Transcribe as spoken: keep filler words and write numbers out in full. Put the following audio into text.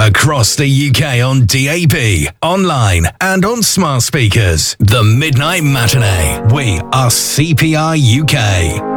across the U K on D A B, online and on smart speakers. The Midnight Matinee. We are C P R U K.